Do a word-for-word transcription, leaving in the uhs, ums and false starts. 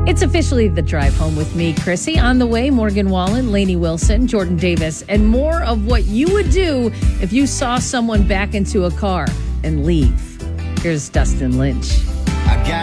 It's officially The Drive Home with me, Chrissy. On the way, Morgan Wallen, Lainey Wilson, Jordan Davis, and more of what you would do if you saw someone back into a car and leave. Here's Dustin Lynch.